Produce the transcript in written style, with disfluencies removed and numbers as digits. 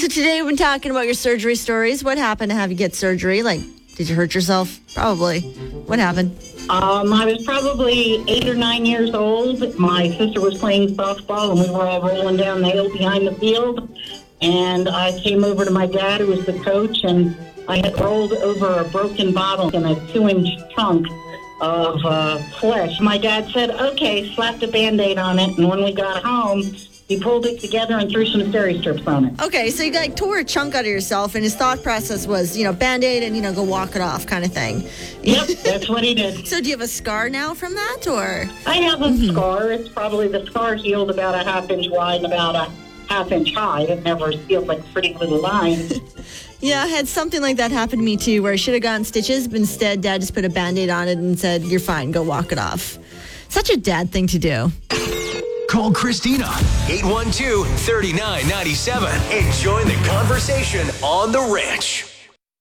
So today we've been talking about your surgery stories. What happened to have you get surgery? Like, did you hurt yourself? Probably. What happened? I was probably 8 or 9 years old. My sister was playing softball, and we were all rolling down the hill behind the field. And I came over to my dad, who was the coach, and I had rolled over a broken bottle in a 2-inch chunk of flesh. My dad said, okay, slapped a Band-Aid on it, and when we got home, he pulled it together and threw some steri strips on it. Okay, so you like tore a chunk out of yourself, and his thought process was, Band-Aid and, go walk it off kind of thing. Yep, that's what he did. So do you have a scar now from that, or? I have a scar. It's probably the scar healed about a half-inch wide and about a half-inch high. It never healed like a pretty little line. Yeah, I had something like that happen to me, too, where I should have gotten stitches, but instead, Dad just put a Band-Aid on it and said, you're fine, go walk it off. Such a dad thing to do. Call Christina, 812-3997, and join the conversation on The Ranch.